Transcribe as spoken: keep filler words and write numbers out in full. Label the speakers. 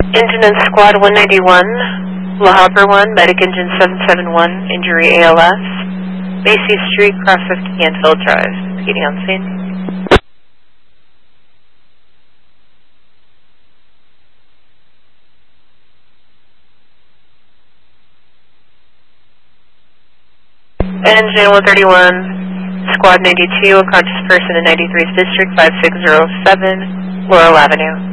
Speaker 1: Engine and Squad one ninety-one, La Habra one, Medic Engine seven seven one, injury A L S, Macy Street, Cross fifty, Canfield Drive, speeding on scene. Engine one thirty-one, Squad ninety-two, unconscious person in ninety-three's District, five six zero seven, Laurel Avenue.